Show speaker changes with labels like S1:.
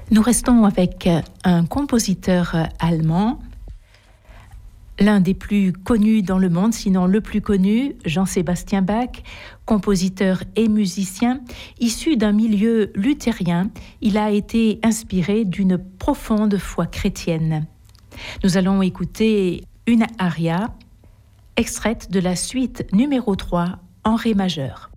S1: Nous restons avec un compositeur allemand, l'un des plus connus dans le monde, sinon le plus connu, Jean-Sébastien Bach, compositeur et musicien. Issu d'un milieu luthérien, il a été inspiré d'une profonde foi chrétienne. Nous allons écouter une aria extraite de la suite numéro 3 en ré majeur.